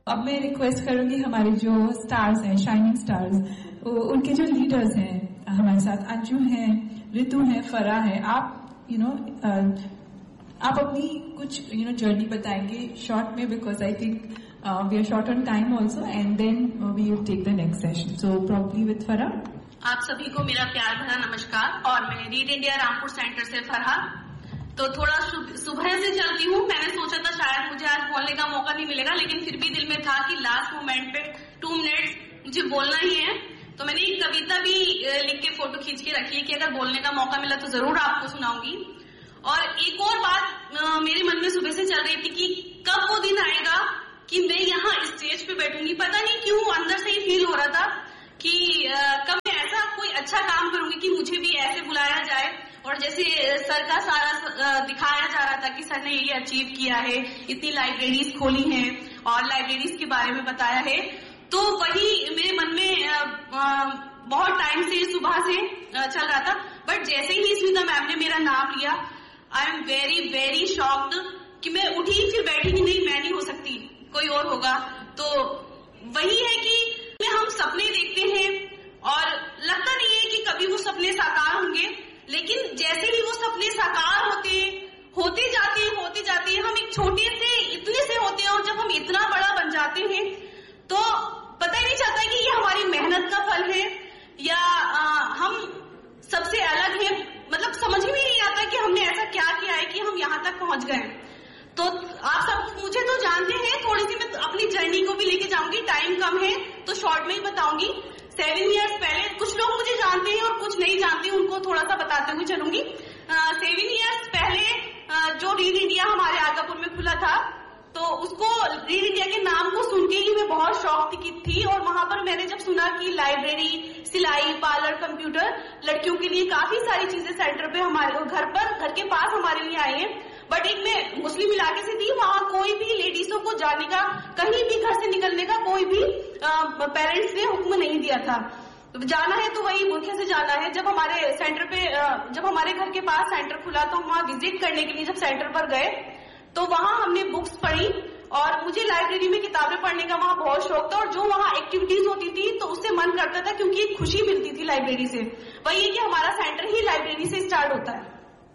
अब मैं रिक्वेस्ट करूंगी हमारे जो स्टार्स हैं, शाइनिंग स्टार्स, उनके जो लीडर्स हैं हमारे साथ, अंजू हैं, ऋतु है, फरा है, आप आप अपनी कुछ जर्नी बताएंगे शॉर्ट में, because I think we are short on time also, and then we will take the next session. So probably with फरा. आप सभी को मेरा प्यार भरा नमस्कार. और मैं रीड इंडिया रामपुर सेंटर से फरहा. तो थोड़ा सुबह से चलती हूँ. मैंने सोचा था शायद मुझे आज बोलने का मौका नहीं मिलेगा, लेकिन फिर भी दिल में था कि लास्ट मोमेंट पे 2 मिनट्स मुझे बोलना ही है. तो मैंने एक कविता भी लिख के फोटो खींच के रखी है कि अगर बोलने का मौका मिला तो जरूर आपको सुनाऊंगी. और एक और बात मेरे मन में सुबह से चल रही थी कि कब वो दिन आएगा कि मैं यहाँ स्टेज पे बैठूंगी. पता नहीं क्यों अंदर से ही फील हो रहा था कि कब मैं ऐसा कोई अच्छा काम करूंगी कि मुझे भी ऐसे बुलाया जाए. और जैसे सर का सारा दिखाया जा रहा था कि सर ने ये अचीव किया है, इतनी लाइब्रेरीज खोली हैं और लाइब्रेरीज के बारे में बताया है, तो वही मेरे मन में बहुत टाइम से सुबह से चल रहा था. बट जैसे ही स्मिता मैम ने मेरा नाम लिया, I am very very shocked कि मैं उठी फिर बैठी कि नहीं, मैं नहीं हो सकती, कोई और होगा. तो वही है कि हम सपने देखते हैं और लगता नहीं है कि कभी वो सपने साकार होंगे, लेकिन जैसे ही वो सपने साकार होते जाते हैं, हम एक छोटे से इतने से होते हैं, और जब हम इतना बड़ा बन जाते हैं तो पता ही नहीं चलता कि ये हमारी मेहनत का फल है या हम सबसे अलग हैं. मतलब समझ में नहीं आता कि हमने ऐसा क्या किया है कि हम यहाँ तक पहुंच गए. तो आप सब मुझे तो जानते हैं, थोड़ी सी मैं अपनी जर्नी को भी लेके जाऊंगी. टाइम कम है तो शॉर्ट में ही बताऊंगी. 7 इयर्स पहले, कुछ लोग मुझे जानते हैं और कुछ नहीं जानते, उनको थोड़ा सा बताते हुए चलूंगी. 7 इयर्स पहले जो रीड इंडिया हमारे आगापुर में खुला था, तो उसको रीड इंडिया के नाम को सुन के ही मैं बहुत शौक की थी. और वहां पर मैंने जब सुना कि लाइब्रेरी, सिलाई, पार्लर, कंप्यूटर, लड़कियों के लिए काफी सारी चीजें सेंटर पे हमारे घर के पास हमारे लिए आई है. बट एक मैं मुस्लिम इलाके से थी, वहां कोई भी लेडीजों को जाने का, कहीं भी घर से निकलने का कोई भी पेरेंट्स ने हुक्म नहीं दिया था. जाना है तो वही बुरखे से जाना है. जब हमारे सेंटर पे, जब हमारे घर के पास सेंटर खुला, तो वहां विजिट करने के लिए जब सेंटर पर गए, तो वहां हमने बुक्स पढ़ी. और मुझे लाइब्रेरी में किताबें पढ़ने का वहां बहुत शौक था. और जो वहां एक्टिविटीज होती थी तो उससे मन करता था, क्योंकि एक खुशी मिलती थी लाइब्रेरी से. वही है कि हमारा सेंटर ही लाइब्रेरी से स्टार्ट होता है.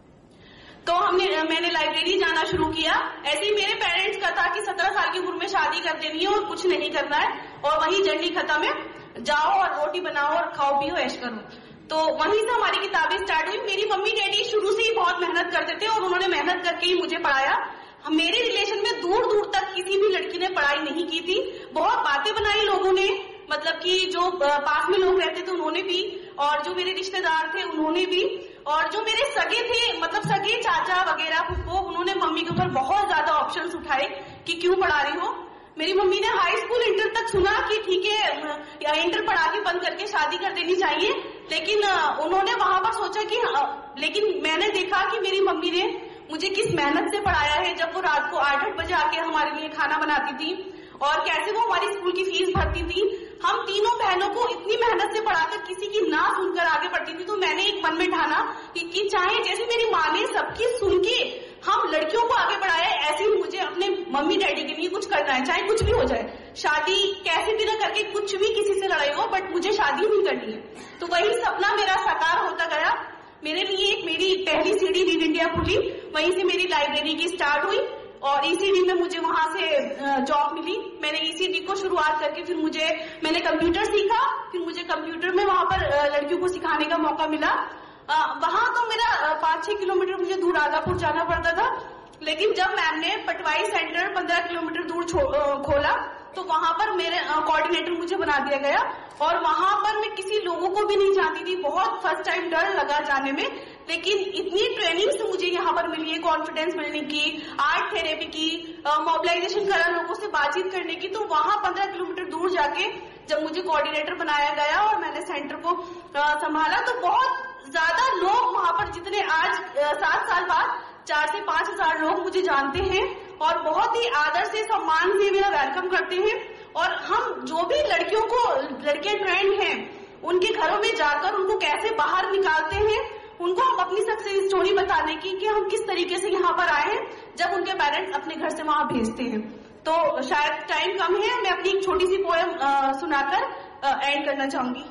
तो मैंने लाइब्रेरी जाना शुरू किया. ऐसे ही मेरे पेरेंट्स का था कि 17 साल की उम्र में शादी कर देनी है और कुछ नहीं करना है, और वही जर्नी खत्म है, जाओ और रोटी बनाओ और खाओ पियो ऐश करो. तो वहीं से हमारी किताबें स्टार्ट हुई. मेरी मम्मी डैडी शुरू से ही बहुत मेहनत करते थे और उन्होंने मेहनत करके ही मुझे पढ़ाया. मेरे रिलेशन में दूर दूर तक किसी भी लड़की ने पढ़ाई नहीं की थी. बहुत बातें बनाई लोगों ने, मतलब कि जो पास में लोग रहते थे उन्होंने भी, और जो मेरे रिश्तेदार थे उन्होंने भी, और जो मेरे सगे थे, मतलब सगे चाचा वगैरह फुफ्फो, उन्होंने मम्मी के ऊपर बहुत ज्यादा ऑप्शंस उठाए कि क्यों पढ़ा रही हो. मेरी मम्मी ने हाई स्कूल, इंटर तक सुना कि ठीक है इंटर पढ़ा के बंद करके शादी कर देनी चाहिए, लेकिन उन्होंने वहां पर सोचा कि लेकिन मैंने देखा कि मेरी मम्मी ने मुझे किस मेहनत से पढ़ाया है. जब वो रात को 8-8 बजे आके हमारे लिए खाना बनाती थी और कैसे वो हमारी स्कूल की फीस भरती थी. हम तीनों बहनों को इतनी मेहनत से पढ़ाकर किसी की ना सुनकर आगे बढ़ती थी. तो मैंने एक मन में ठाना कि चाहे जैसे मेरी माँ ने सबकी सुन के हम लड़कियों को आगे बढ़ाया, ऐसे ही मुझे अपने मम्मी डैडी के लिए कुछ करना है, चाहे कुछ भी हो जाए. शादी कैसे भी ना करके, कुछ भी किसी से लड़ाई हो, बट मुझे शादी नहीं करनी है. तो वही सपना मेरा साकार होता गया. मेरे लिए एक मेरी पहली सीढ़ी रीड इंडिया खुली, वहीं से मेरी लाइब्रेरी की स्टार्ट हुई. और ईसीडी में मुझे वहां से जॉब मिली. मैंने ईसीडी को शुरुआत करके फिर मैंने कंप्यूटर सीखा. फिर मुझे कंप्यूटर में वहां पर लड़कियों को सिखाने का मौका मिला. वहां तो मेरा 5-6 किलोमीटर मुझे दूर आगापुर जाना पड़ता था. लेकिन जब मैम ने पटवाई सेंटर 15 किलोमीटर दूर खोला, तो वहां पर मेरे कोऑर्डिनेटर मुझे बना दिया गया. और वहां पर मैं किसी लोगों को भी नहीं जानती थी. बहुत फर्स्ट टाइम डर लगा जाने में, लेकिन इतनी ट्रेनिंग मुझे यहाँ पर मिली है, कॉन्फिडेंस मिलने की, आर्ट थेरेपी की, मोबिलाइजेशन करा, लोगों से बातचीत करने की. तो वहां 15 किलोमीटर दूर जाके जब मुझे कोऑर्डिनेटर बनाया गया और मैंने सेंटर को संभाला, तो बहुत ज्यादा लोग वहां पर, जितने आज 7 साल बाद 4 से 5 हजार लोग मुझे जानते हैं और बहुत ही आदर से, सम्मान से मेरा वेलकम करते हैं. और हम जो भी लड़कियां ट्रेंड हैं, उनके घरों में जाकर उनको कैसे बाहर निकालते हैं, उनको हम अपनी सक्सेस स्टोरी बताने की कि हम किस तरीके से यहाँ पर आए हैं, जब उनके पेरेंट्स अपने घर से वहां भेजते हैं. तो शायद टाइम कम है, मैं अपनी एक छोटी सी पोएम सुनाकर एंड करना चाहूंगी।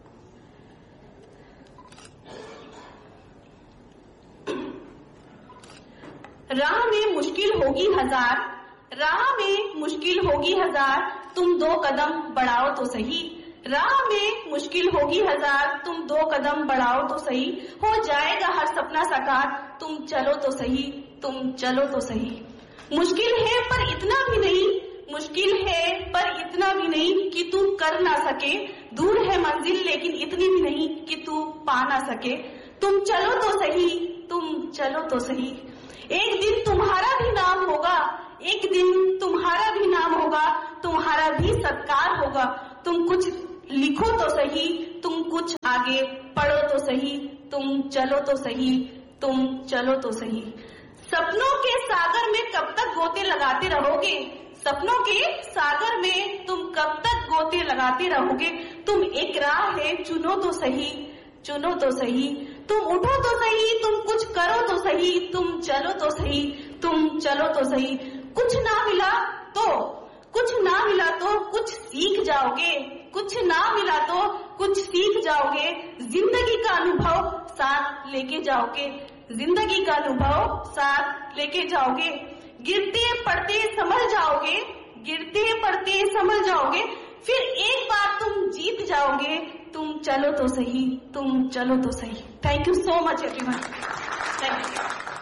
राह में मुश्किल होगी हजार, राह में मुश्किल होगी हजार, तुम 2 कदम बढ़ाओ तो सही। राह में मुश्किल होगी हजार, तुम 2 कदम बढ़ाओ तो सही। हो जाएगा हर सपना साकार, तुम चलो तो सही, तुम चलो तो सही। मुश्किल है पर इतना भी नहीं, मुश्किल है पर इतना भी नहीं कि तू कर ना सके। दूर है मंजिल लेकिन इतनी भी नहीं कि तू पा ना सके। तुम चलो तो सही, तुम चलो तो सही। एक दिन तुम्हारा भी नाम होगा, एक दिन तुम्हारा भी नाम होगा, तुम्हारा भी सत्कार होगा। तुम कुछ लिखो तो सही, तुम कुछ आगे पढ़ो तो सही, तुम चलो तो सही, तुम चलो तो सही। सपनों के सागर में कब तक गोते लगाते रहोगे, सपनों के सागर में तुम कब तक गोते लगाते रहोगे। तुम एक राह है चुनो तो सही, चुनो तो सही। तुम उठो तो सही, तुम कुछ करो तो सही, तुम चलो तो सही, तुम चलो तो सही। कुछ ना मिला तो, कुछ ना मिला तो कुछ सीख जाओगे, कुछ ना मिला तो कुछ सीख जाओगे। जिंदगी का अनुभव साथ लेके जाओगे, जिंदगी का अनुभव साथ लेके जाओगे। गिरते पड़ते संभल जाओगे, गिरते पड़ते संभल जाओगे। फिर एक बार तुम जीत जाओगे, तुम चलो तो सही, तुम चलो तो सही। Thank you so much everyone. Thank you.